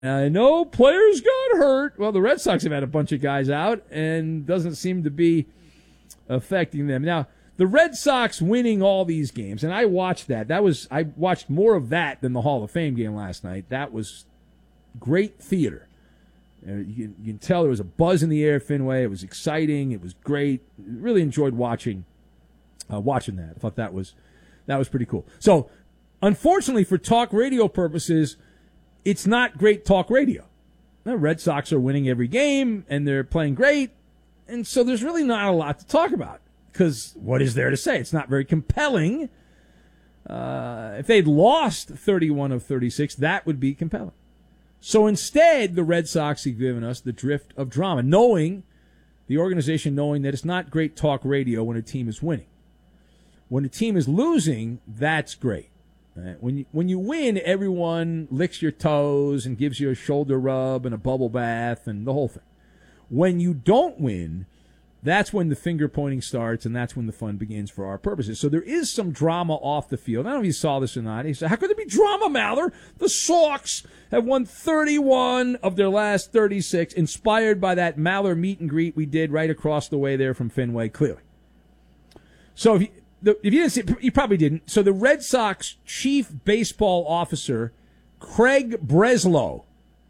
I know players got hurt. Well, the Red Sox have had a bunch of guys out and doesn't seem to be affecting them. Now, the Red Sox winning all these games, and I watched that. I watched more of that than the Hall of Fame game last night. That was great theater. You can tell there was a buzz in the air at Fenway. It was exciting. It was great. Really enjoyed watching that. I thought that was pretty cool. So, unfortunately, for talk radio purposes, it's not great talk radio. The Red Sox are winning every game, and they're playing great, and so there's really not a lot to talk about, because what is there to say? It's not very compelling. If they'd lost 31 of 36, that would be compelling. So instead, the Red Sox have given us the drift of drama, the organization knowing that it's not great talk radio when a team is winning. When a team is losing, that's great. Right? When you win, everyone licks your toes and gives you a shoulder rub and a bubble bath and the whole thing. When you don't win, that's when the finger pointing starts, and that's when the fun begins for our purposes. So there is some drama off the field. I don't know if you saw this or not. He said, how could there be drama, Maller? The Sox have won 31 of their last 36, inspired by that Maller meet and greet we did right across the way there from Fenway, clearly. So if you didn't see it, you probably didn't. So the Red Sox chief baseball officer, Craig Breslow,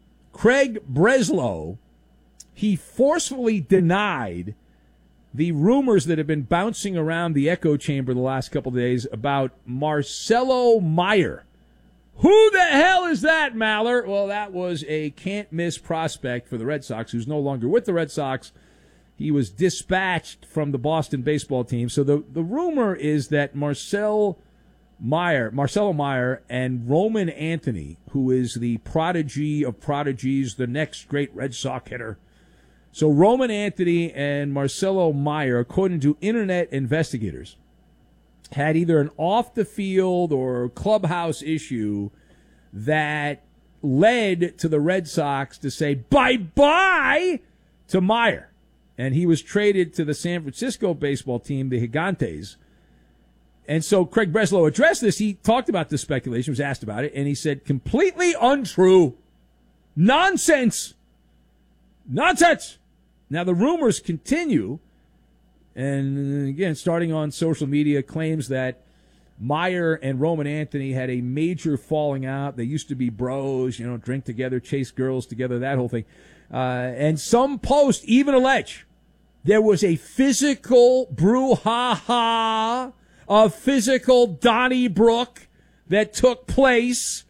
he forcefully denied the rumors that have been bouncing around the echo chamber the last couple of days about Marcelo Meyer. Who the hell is that, Maller? Well, that was a can't-miss prospect for the Red Sox, who's no longer with the Red Sox. He was dispatched from the Boston baseball team. So the rumor is that Marcelo Meyer and Roman Anthony, who is the prodigy of prodigies, the next great Red Sox hitter. So Roman Anthony and Marcelo Meyer, according to internet investigators, had either an off-the-field or clubhouse issue that led to the Red Sox to say bye-bye to Meyer. And he was traded to the San Francisco baseball team, the Gigantes. And so Craig Breslow addressed this. He talked about this speculation, was asked about it, and he said, completely untrue. Nonsense. Now, the rumors continue, and again, starting on social media, claims that Meyer and Roman Anthony had a major falling out. They used to be bros, drink together, chase girls together, that whole thing. And some posts even allege there was a physical brouhaha, a physical Donnybrook that took place.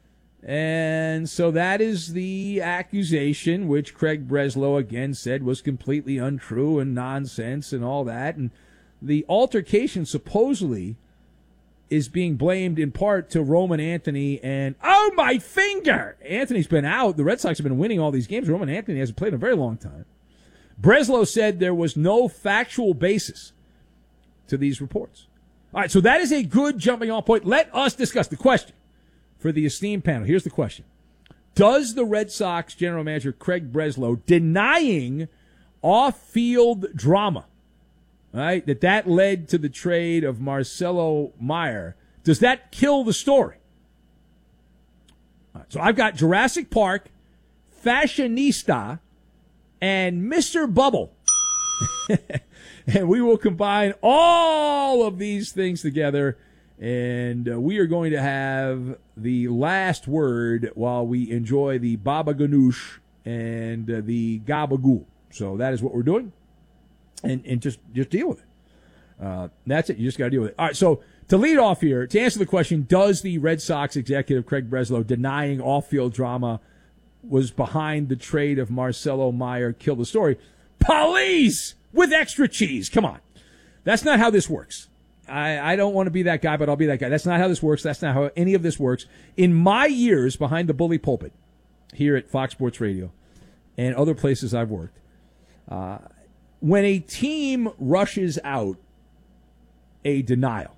And so that is the accusation, which Craig Breslow again said was completely untrue and nonsense and all that. And the altercation supposedly is being blamed in part to Roman Anthony and, oh, my finger! Anthony's been out. The Red Sox have been winning all these games. Roman Anthony hasn't played in a very long time. Breslow said there was no factual basis to these reports. All right, so that is a good jumping off point. Let us discuss the question for the esteemed panel. Here's the question. Does the Red Sox general manager Craig Breslow denying off-field drama, right, that led to the trade of Marcelo Meyer, does that kill the story? All right, so I've got Jurassic Park, Fashionista, and Mr. Bubble. And we will combine all of these things together, and we are going to have the last word while we enjoy the Baba Ganoush and the Gabagool. So that is what we're doing, and just deal with it. That's it. You just got to deal with it. All right, so to lead off here, to answer the question, does the Red Sox executive Craig Breslow denying off-field drama was behind the trade of Marcelo Meyer kill the story? Police with extra cheese. Come on. That's not how this works. I don't want to be that guy, but I'll be that guy. That's not how this works. That's not how any of this works. In my years behind the bully pulpit here at Fox Sports Radio and other places I've worked, when a team rushes out a denial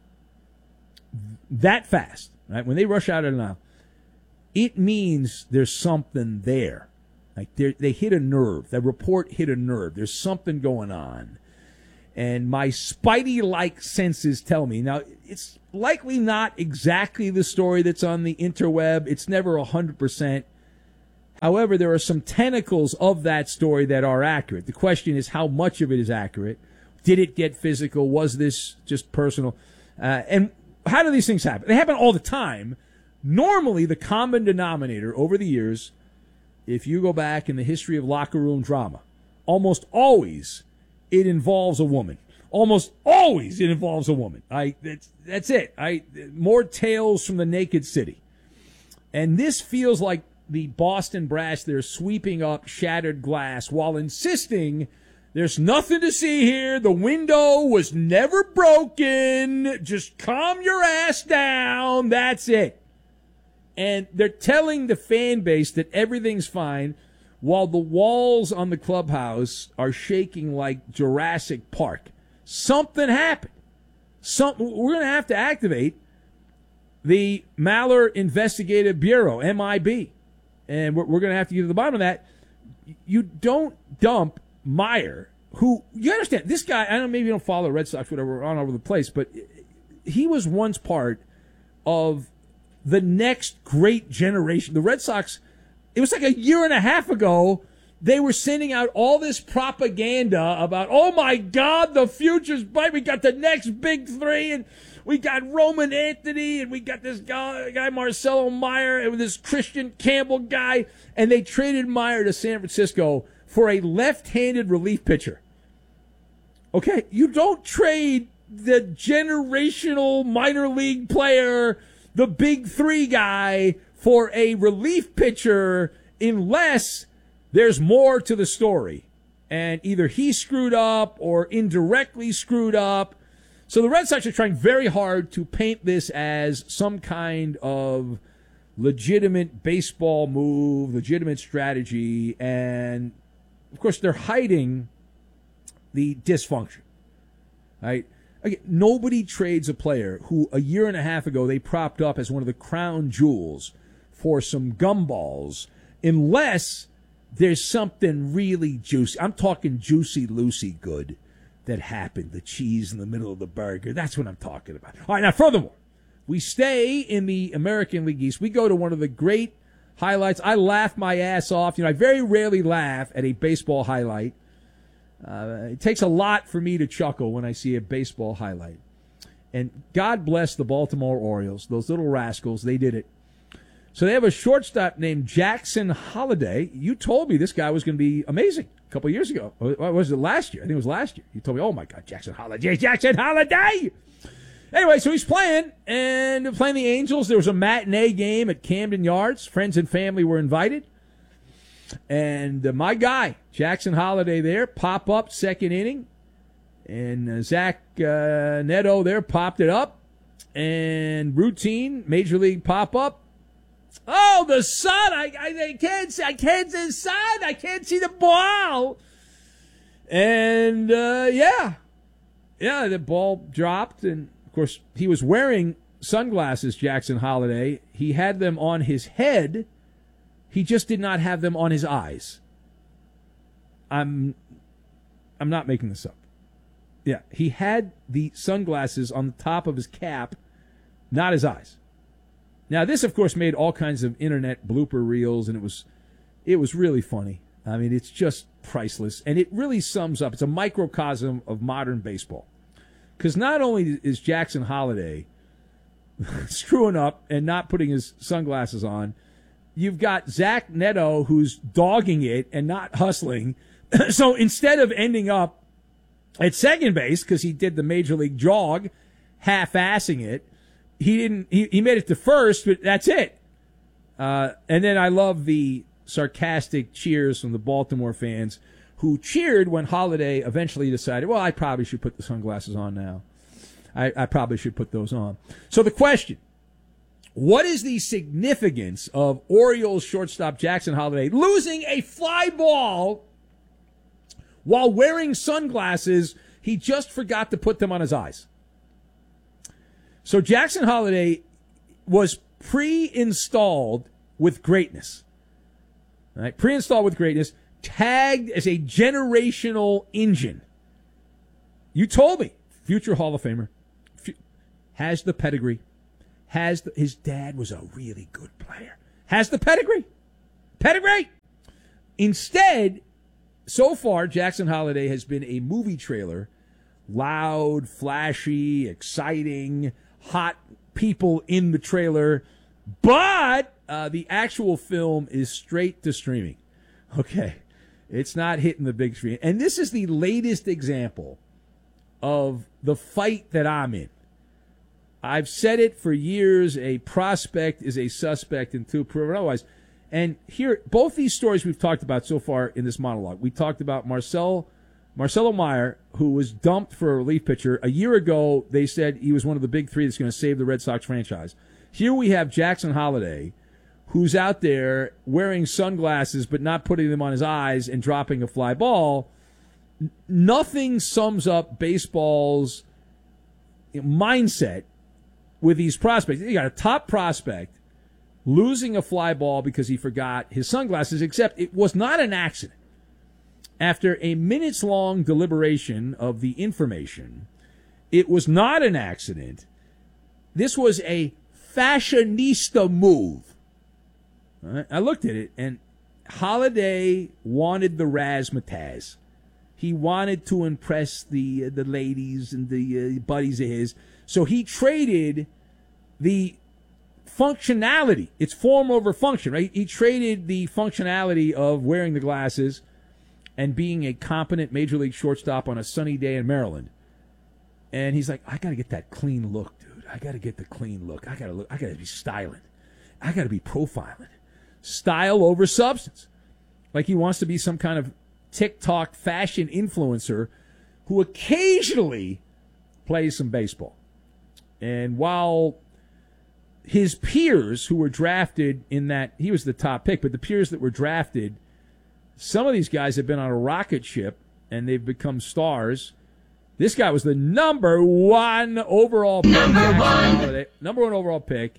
that fast, right? When they rush out a denial, it means there's something there. Like they hit a nerve. That report hit a nerve. There's something going on. And my Spidey-like senses tell me. Now, it's likely not exactly the story that's on the interweb. It's never 100%. However, there are some tentacles of that story that are accurate. The question is how much of it is accurate. Did it get physical? Was this just personal? And how do these things happen? They happen all the time. Normally, the common denominator over the years, if you go back in the history of locker room drama, almost always it involves a woman. Almost always it involves a woman. That's it. More tales from the naked city. And this feels like the Boston Brass, they're sweeping up shattered glass while insisting there's nothing to see here. The window was never broken. Just calm your ass down. That's it. And they're telling the fan base that everything's fine while the walls on the clubhouse are shaking like Jurassic Park. Something happened. We're going to have to activate the Maller Investigative Bureau, MIB. And we're going to have to get to the bottom of that. You don't dump Meyer, who, you understand, this guy, I don't know, maybe you don't follow the Red Sox, whatever, we're on over the place, but he was once part of the next great generation. The Red Sox, it was like a year and a half ago, they were sending out all this propaganda about, oh my God, the future's bright. We got the next big three, and we got Roman Anthony, and we got this guy Marcelo Meyer, and this Christian Campbell guy, and they traded Meyer to San Francisco for a left-handed relief pitcher. Okay, you don't trade the generational minor league player, the big three guy, for a relief pitcher unless there's more to the story. And either he screwed up or indirectly screwed up. So the Red Sox are trying very hard to paint this as some kind of legitimate baseball move, legitimate strategy, and of course they're hiding the dysfunction. Right? Again, nobody trades a player who a year and a half ago they propped up as one of the crown jewels for some gumballs unless there's something really juicy. I'm talking Juicy Lucy good that happened, the cheese in the middle of the burger. That's what I'm talking about. All right, now furthermore, we stay in the American League East. We go to one of the great highlights. I laugh my ass off. I very rarely laugh at a baseball highlight. It takes a lot for me to chuckle when I see a baseball highlight. And God bless the Baltimore Orioles, those little rascals. They did it. So they have a shortstop named Jackson Holliday. You told me this guy was going to be amazing a couple of years ago. Or was it last year? I think it was last year. You told me, oh, my God, Jackson Holliday. Anyway, so he's playing, and playing the Angels. There was a matinee game at Camden Yards. Friends and family were invited. And my guy, Jackson Holliday there, pop up second inning. And Zach Neto there popped it up. And routine, major league pop up. Oh, the sun! I can't see the sun. I can't see the ball. And yeah, the ball dropped, and of course he was wearing sunglasses. Jackson Holliday. He had them on his head. He just did not have them on his eyes. I'm not making this up. Yeah, he had the sunglasses on the top of his cap, not his eyes. Now, this, of course, made all kinds of internet blooper reels, and it was really funny. I mean, it's just priceless, and it really sums up. It's a microcosm of modern baseball. Because not only is Jackson Holliday screwing up and not putting his sunglasses on, you've got Zach Neto who's dogging it and not hustling. So instead of ending up at second base, because he did the major league jog, half-assing it, he made it to first, but that's it. And then I love the sarcastic cheers from the Baltimore fans who cheered when Holliday eventually decided, well, I probably should put the sunglasses on now. I probably should put those on. So the question, what is the significance of Orioles shortstop Jackson Holliday losing a fly ball while wearing sunglasses? He just forgot to put them on his eyes. So Jackson Holliday was pre-installed with greatness. All right, pre-installed with greatness, tagged as a generational engine. You told me, future Hall of Famer, has the pedigree, his dad was a really good player, has the pedigree. pedigree. Instead, so far, Jackson Holliday has been a movie trailer. Loud, flashy, exciting, hot people in the trailer. But the actual film is straight to streaming. Okay. It's not hitting the big screen. And this is the latest example of the fight that I'm in. I've said it for years. A prospect is a suspect until proven otherwise. And here, both these stories we've talked about so far in this monologue. We talked about Marcelo Meyer, who was dumped for a relief pitcher. A year ago, they said he was one of the big three that's going to save the Red Sox franchise. Here we have Jackson Holliday, who's out there wearing sunglasses but not putting them on his eyes and dropping a fly ball. Nothing sums up baseball's mindset with these prospects. You got a top prospect losing a fly ball because he forgot his sunglasses, except it was not an accident. After a minutes-long deliberation of the information, it was not an accident. This was a fashionista move. All right? I looked at it, and Holliday wanted the razzmatazz. He wanted to impress the ladies and the buddies of his. So he traded the functionality. It's form over function, right? He traded the functionality of wearing the glasses and being a competent major league shortstop on a sunny day in Maryland. And he's like, I got to get that clean look, dude. I got to get the clean look. I got to be styling. I got to be profiling. Style over substance. Like he wants to be some kind of TikTok fashion influencer who occasionally plays some baseball. And while his peers who were drafted in that, he was the top pick, but the peers that were drafted, some of these guys have been on a rocket ship and they've become stars. This guy was the number one overall pick. Number one overall pick.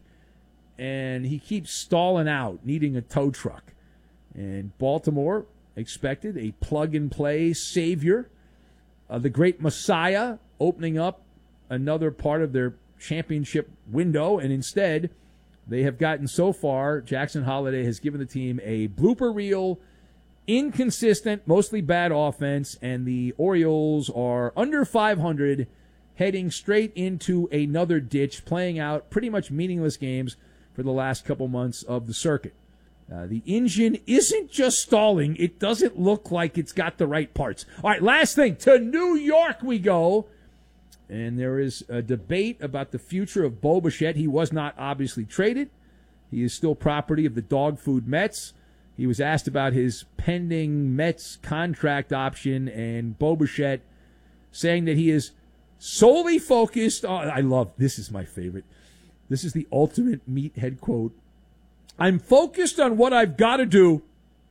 And he keeps stalling out, needing a tow truck. And Baltimore expected a plug-and-play savior, the great Messiah, opening up another part of their championship window. And instead, they have gotten so far, Jackson Holliday has given the team a blooper reel, inconsistent, mostly bad offense, and the Orioles are under 500, heading straight into another ditch, playing out pretty much meaningless games for the last couple months of the circuit. The engine isn't just stalling. It doesn't look like it's got the right parts. All right, last thing. To New York we go. And there is a debate about the future of Bo Bichette. He was not obviously traded. He is still property of the dog food Mets. He was asked about his pending Mets contract option, and Bo Bichette saying that he is solely focused on, this is my favorite. This is the ultimate meathead quote. I'm focused on what I've got to do.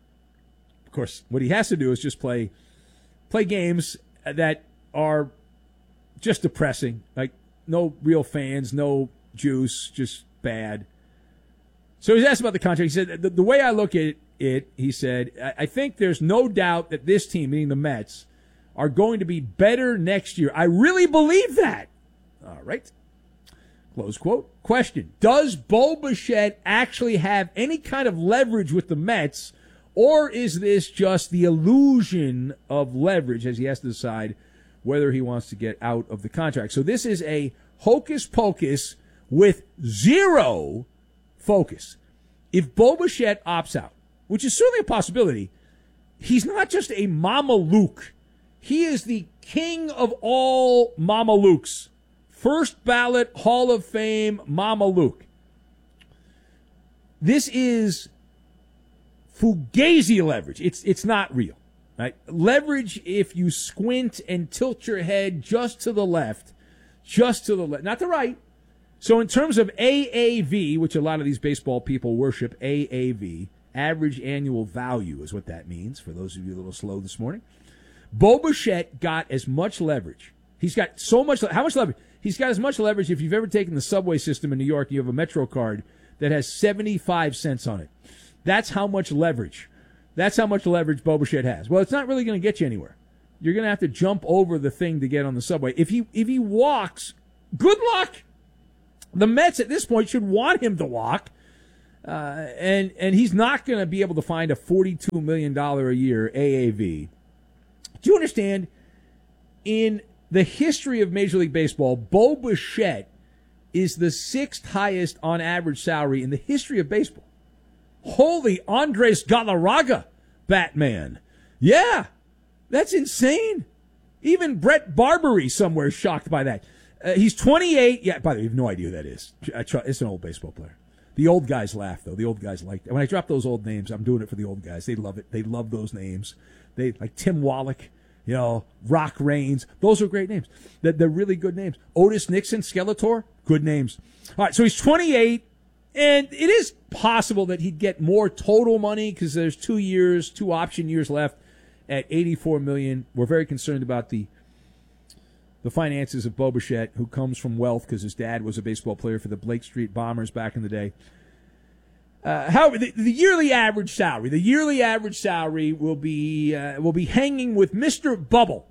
Of course, what he has to do is just play games that are just depressing. Like, no real fans, no juice, just bad. So he's asked about the contract. He said, the way I look at it, he said, I think there's no doubt that this team, meaning the Mets, are going to be better next year. I really believe that. All right. Close quote. Question. Does Bo Bichette actually have any kind of leverage with the Mets, or is this just the illusion of leverage as he has to decide whether he wants to get out of the contract? So this is a hocus pocus with zero focus. If Bo Bichette opts out, which is certainly a possibility, he's not just a Mama Luke. He is the king of all Mama Lukes. First ballot Hall of Fame Mama Luke. This is fugazi leverage. It's not real. Right? Leverage, if you squint and tilt your head just to the left, not the right. So in terms of AAV, which a lot of these baseball people worship, AAV, average annual value is what that means, for those of you a little slow this morning. Bo Bichette got as much leverage. He's got so much. How much leverage? He's got as much leverage if you've ever taken the subway system in New York, you have a Metro card that has 75 cents on it. That's how much leverage. That's how much leverage Bo Bichette has. Well, it's not really going to get you anywhere. You're going to have to jump over the thing to get on the subway. If he walks, good luck. The Mets at this point should want him to walk. and he's not going to be able to find a $42 million a year AAV. Do you understand? In the history of Major League Baseball, Bo Bichette is the 6th highest on average salary in the history of baseball. Holy Andres Galarraga, Batman. Yeah, that's insane. Even Brett Barbary somewhere shocked by that. He's 28. Yeah, by the way, you have no idea who that is. It's an old baseball player. The old guys laugh, though. The old guys like that. When I drop those old names, I'm doing it for the old guys. They love it. They love those names. They like Tim Wallach, Rock Reigns. Those are great names. They're really good names. Otis Nixon, Skeletor, good names. All right, so he's 28, and it is possible that he'd get more total money because there's 2 option years left at $84 million. We're very concerned about the finances of Bo Bichette, who comes from wealth because his dad was a baseball player for the Blake Street Bombers back in the day. However, the yearly average salary will be hanging with Mr. Bubble.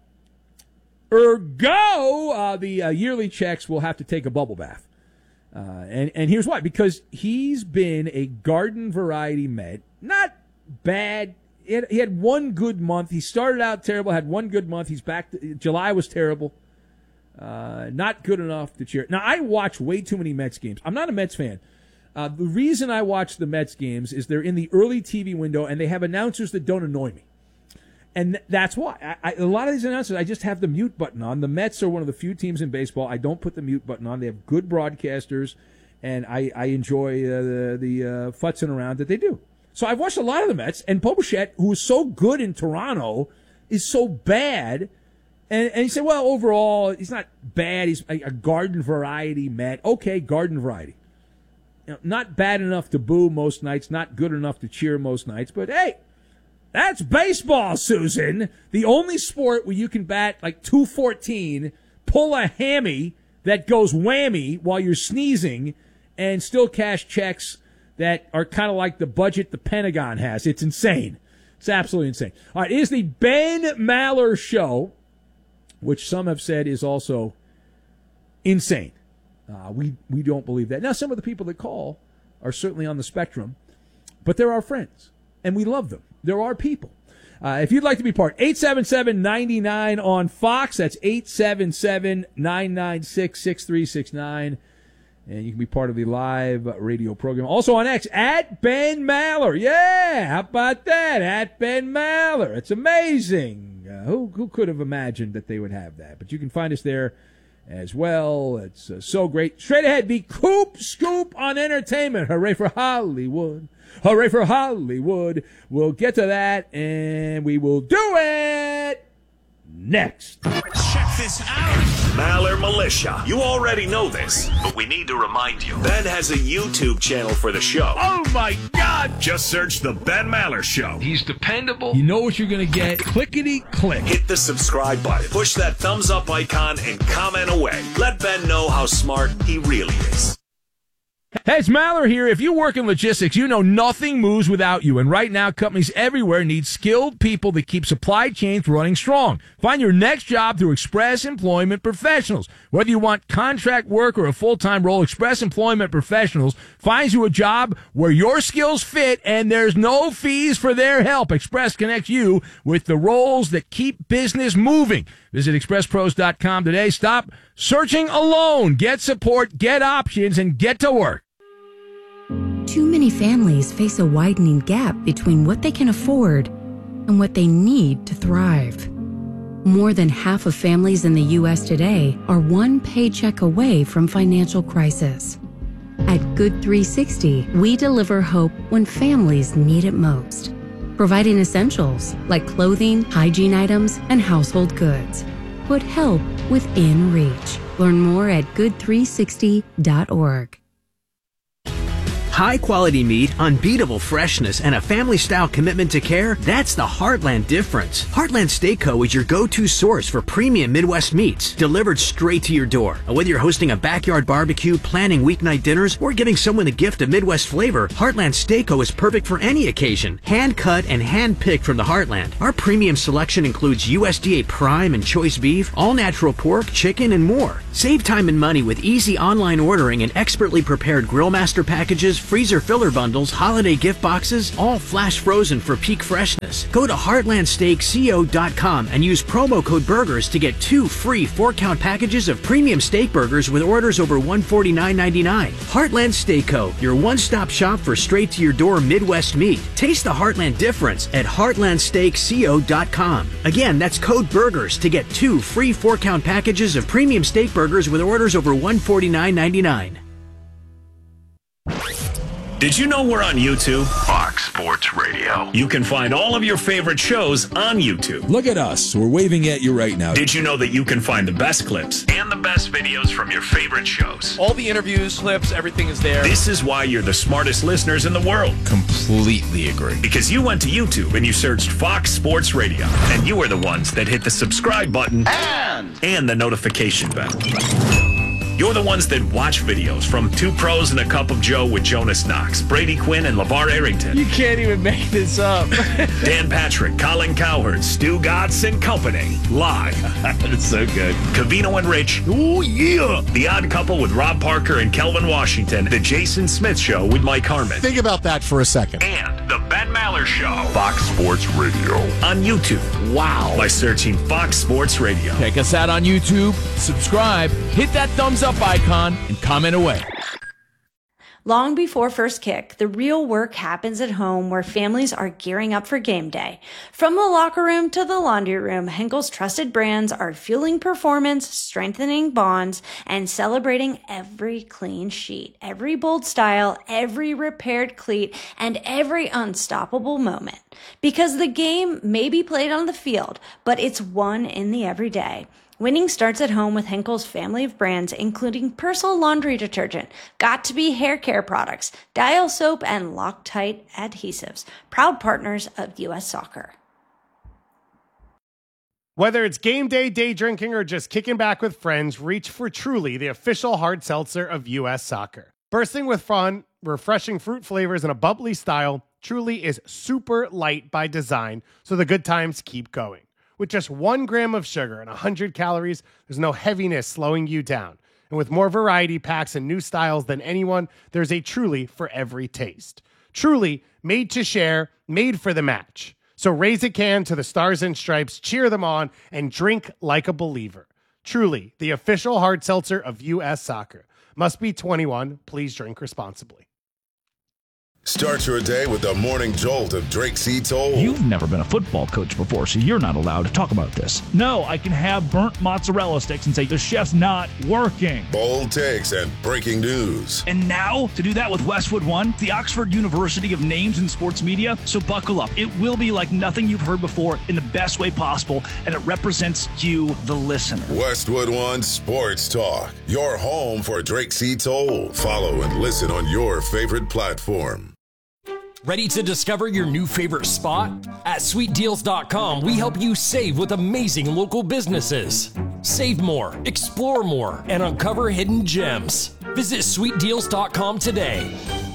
Ergo, the yearly checks will have to take a bubble bath. And here's why. Because he's been a garden variety Met. Not bad. He had one good month. He started out terrible, had one good month. He's back. July was terrible. Not good enough to cheer. Now, I watch way too many Mets games. I'm not a Mets fan. The reason I watch the Mets games is they're in the early TV window, and they have announcers that don't annoy me. And that's why. A lot of these announcers, I just have the mute button on. The Mets are one of the few teams in baseball I don't put the mute button on. They have good broadcasters, and I enjoy the futzing around that they do. So I've watched a lot of the Mets, and Bo Bichette, who was so good in Toronto, is so bad. And he said, well, overall, he's not bad. He's a garden variety Met. Okay, garden variety. Not bad enough to boo most nights, not good enough to cheer most nights, but hey, that's baseball, Susan. The only sport where you can bat like .214, pull a hammy that goes whammy while you're sneezing, and still cash checks that are kind of like the budget the Pentagon has. It's insane. It's absolutely insane. All right, it is the Ben Maller Show, which some have said is also insane. We don't believe that. Now, some of the people that call are certainly on the spectrum, but they're our friends, and we love them. There are people. If you'd like to be part, 877-99 on Fox. That's 877-996-6369. And you can be part of the live radio program. Also on X, at Ben Maller. Yeah, how about that? At Ben Maller. It's amazing. Who could have imagined that they would have that? But you can find us there as well. It's so great. Straight ahead, the Coop Scoop on entertainment. Hooray for Hollywood. Hooray for Hollywood. We'll get to that, and we will do it next. Check this out. Maller Militia. You already know this, but we need to remind you. Ben has a YouTube channel for the show. Oh, my God. Just search The Ben Maller Show. He's dependable. You know what you're going to get. Clickety-click. Hit the subscribe button. Push that thumbs up icon and comment away. Let Ben know how smart he really is. Hey, it's Maller here. If you work in logistics, you know nothing moves without you. And right now, companies everywhere need skilled people to keep supply chains running strong. Find your next job through Express Employment Professionals. Whether you want contract work or a full-time role, Express Employment Professionals finds you a job where your skills fit and there's no fees for their help. Express connects you with the roles that keep business moving. Visit expresspros.com today. Stop searching alone. Get support, get options, and get to work. Too many families face a widening gap between what they can afford and what they need to thrive. More than half of families in the U.S. today are one paycheck away from financial crisis. At Good 360, we deliver hope when families need it most, providing essentials like clothing, hygiene items, and household goods. Put help within reach. Learn more at good360.org. High-quality meat, unbeatable freshness, and a family-style commitment to care, that's the Heartland difference. Heartland Steakco is your go-to source for premium Midwest meats, delivered straight to your door. And whether you're hosting a backyard barbecue, planning weeknight dinners, or giving someone a gift of Midwest flavor, Heartland Steakco is perfect for any occasion. Hand-cut and hand-picked from the Heartland. Our premium selection includes USDA prime and choice beef, all-natural pork, chicken, and more. Save time and money with easy online ordering and expertly prepared Grillmaster packages freezer filler bundles, holiday gift boxes, all flash frozen for peak freshness. Go to heartlandsteakco.com and use promo code BURGERS to get 2 free 4-count packages of premium steak burgers with orders over $149.99. Heartland Steak Co., your one-stop shop for straight-to-your-door Midwest meat. Taste the Heartland difference at heartlandsteakco.com. Again, that's code BURGERS to get 2 free 4-count packages of premium steak burgers with orders over $149.99. Did you know we're on YouTube? Fox Sports Radio. You can find all of your favorite shows on YouTube. Look at us. We're waving at you right now. Did you know that you can find the best clips and the best videos from your favorite shows? All the interviews, clips, everything is there. This is why you're the smartest listeners in the world. Completely agree. Because you went to YouTube and you searched Fox Sports Radio. And you are the ones that hit the subscribe button and the notification bell. You're the ones that watch videos from Two Pros and a Cup of Joe with Jonas Knox, Brady Quinn, and LeVar Arrington. You can't even make this up. Dan Patrick, Colin Cowherd, Stu Gatz and Company. Live. It's so good. Covino and Rich. Oh, yeah. The Odd Couple with Rob Parker and Kelvin Washington. The Jason Smith Show with Mike Harmon. Think about that for a second. And The Ben Maller Show. Fox Sports Radio. On YouTube. Wow. By searching Fox Sports Radio. Check us out on YouTube, subscribe, hit that thumbs up icon, and comment away. Long before first kick, the real work happens at home where families are gearing up for game day. From the locker room to the laundry room, Henkel's trusted brands are fueling performance, strengthening bonds, and celebrating every clean sheet, every bold style, every repaired cleat, and every unstoppable moment. Because the game may be played on the field, but it's won in the everyday. Winning starts at home with Henkel's family of brands, including Persil laundry detergent, Got2b hair care products, Dial soap, and Loctite adhesives, proud partners of U.S. Soccer. Whether it's game day, day drinking, or just kicking back with friends, reach for Truly, the official hard seltzer of U.S. Soccer. Bursting with fun, refreshing fruit flavors, and a bubbly style, Truly is super light by design, so the good times keep going. With just 1 gram of sugar and 100 calories, there's no heaviness slowing you down. And with more variety packs and new styles than anyone, there's a Truly for every taste. Truly, made to share, made for the match. So raise a can to the Stars and Stripes, cheer them on, and drink like a believer. Truly, the official hard seltzer of U.S. Soccer. Must be 21. Please drink responsibly. Start your day with the morning jolt of Drake C. Toll. You've never been a football coach before, so you're not allowed to talk about this. No, I can have burnt mozzarella sticks and say the chef's not working. Bold takes and breaking news. And now, to do that with Westwood One, the Oxford University of Names in Sports Media. So buckle up. It will be like nothing you've heard before in the best way possible, and it represents you, the listener. Westwood One Sports Talk. Your home for Drake C. Toll. Follow and listen on your favorite platform. Ready to discover your new favorite spot? At SweetDeals.com, we help you save with amazing local businesses. Save more, explore more, and uncover hidden gems. Visit SweetDeals.com today.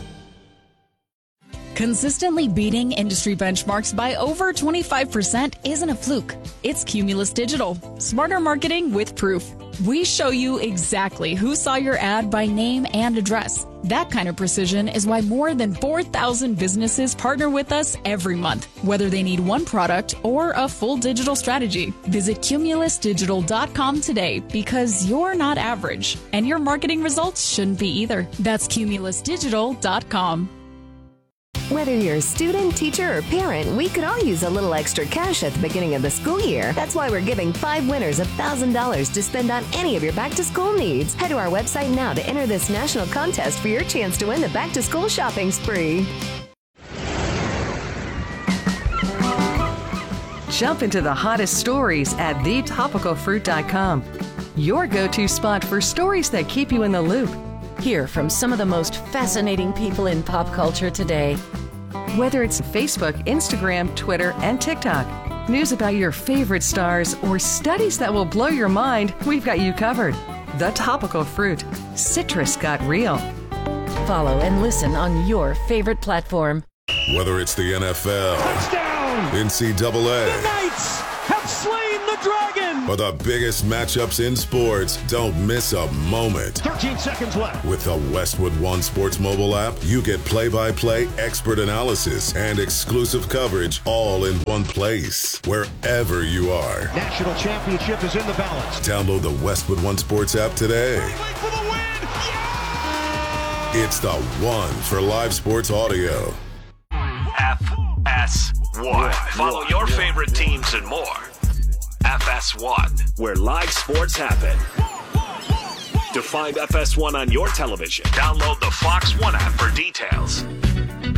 Consistently beating industry benchmarks by over 25% isn't a fluke. It's Cumulus Digital. Smarter marketing with proof. We show you exactly who saw your ad by name and address. That kind of precision is why more than 4,000 businesses partner with us every month, whether they need one product or a full digital strategy. Visit CumulusDigital.com today because you're not average, and your marketing results shouldn't be either. That's CumulusDigital.com. Whether you're a student, teacher, or parent, we could all use a little extra cash at the beginning of the school year. That's why we're giving 5 winners $1,000 to spend on any of your back-to-school needs. Head to our website now to enter this national contest for your chance to win the back-to-school shopping spree. Jump into the hottest stories at thetopicalfruit.com. Your go-to spot for stories that keep you in the loop. Hear from some of the most fascinating people in pop culture today. Whether it's Facebook, Instagram, Twitter, and TikTok, news about your favorite stars, or studies that will blow your mind, we've got you covered. The Topical Fruit. Citrus got real. Follow and listen on your favorite platform. Whether it's the NFL, touchdown, NCAA, the Knights have slain the dragon. For the biggest matchups in sports, don't miss a moment. 13 seconds left. With the Westwood One Sports mobile app, you get play-by-play expert analysis and exclusive coverage all in one place, wherever you are. National championship is in the balance. Download the Westwood One Sports app today. For the win! It's the one for live sports audio. FS1. Follow your favorite teams and more. FS1, where live sports happen. To find FS1 on your television, download the Fox One app for details.